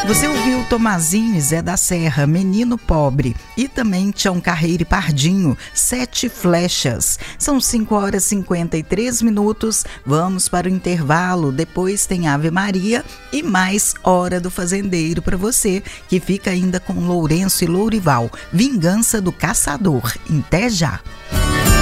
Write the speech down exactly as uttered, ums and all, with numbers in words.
Você ouviu Tomazinho e Zé da Serra, Menino Pobre, e também Tião Carreiro e Pardinho, Sete Flechas. São cinco horas e cinquenta e três minutos, vamos para o intervalo, depois tem Ave Maria e mais Hora do Fazendeiro para você, que fica ainda com Lourenço e Lourival, Vingança do Caçador. Até já!